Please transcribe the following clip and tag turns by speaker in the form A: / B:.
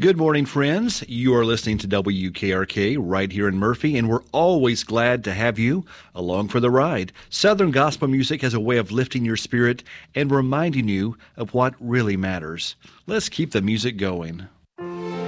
A: Good morning, friends. You are listening to WKRK right here in Murphy, and we're always glad to have you along for the ride. Southern gospel music has a way of lifting your spirit and reminding you of what really matters. Let's keep the music going.